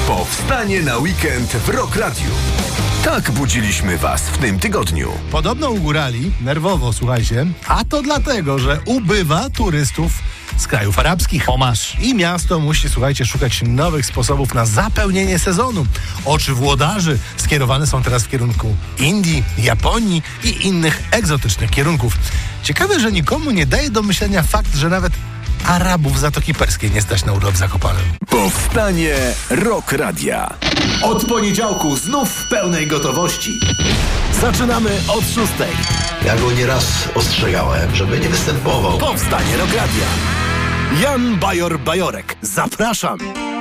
Powstanie na weekend w Rock Radio. Tak budziliśmy was w tym tygodniu. Podobno u górali, nerwowo słuchajcie, a to dlatego, że ubywa turystów z krajów arabskich. I miasto musi, słuchajcie, szukać nowych sposobów na zapełnienie sezonu. Oczy włodarzy skierowane są teraz w kierunku Indii, Japonii i innych egzotycznych kierunków. Ciekawe, że nikomu nie daje do myślenia fakt, że nawet Arabów Zatoki Perskiej nie stać na urlop Zakopanem. Powstanie Rock Radia. Od poniedziałku znów w pełnej gotowości. Zaczynamy od 6. Ja go nieraz ostrzegałem, żeby nie występował. Powstanie Rock Radia. Jan Bajor-Bajorek. Zapraszam.